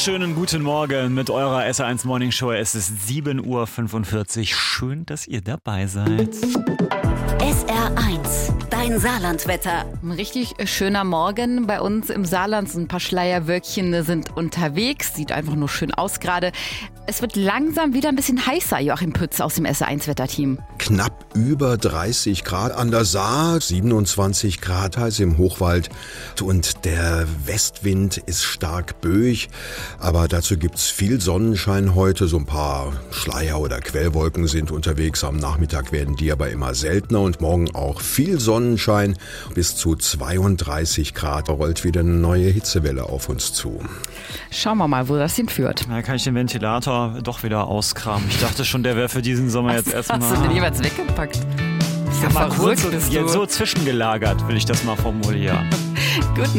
wunderschönen guten Morgen mit eurer SR1 Morning Show. Es ist 7:45 Uhr. Schön, dass ihr dabei seid. SR1, dein Saarlandwetter. Ein richtig schöner Morgen bei uns im Saarland. So ein paar Schleierwölkchen sind unterwegs. Sieht einfach nur schön aus gerade. Es wird langsam wieder ein bisschen heißer, Joachim Pütz aus dem SR1-Wetterteam. Knapp über 30 Grad an der Saar, 27 Grad heiß im Hochwald und der Westwind ist stark böig, aber dazu gibt's viel Sonnenschein heute, so ein paar Schleier- oder Quellwolken sind unterwegs, am Nachmittag werden die aber immer seltener und morgen auch viel Sonnenschein, bis zu 32 Grad, da rollt wieder eine neue Hitzewelle auf uns zu. Schauen wir mal, wo das hinführt. Da kann ich den Ventilator doch wieder auskramen. Ich dachte schon, der wäre für diesen Sommer jetzt erstmal... Hast du den jeweils weggepackt? Ja, mal kurz so zwischengelagert, will ich das mal formulieren. Guten